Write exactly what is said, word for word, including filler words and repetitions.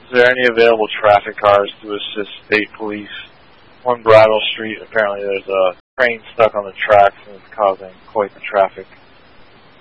Is there any available traffic cars to assist state police? On Bridle Street, apparently there's a train stuck on the tracks and it's causing quite the traffic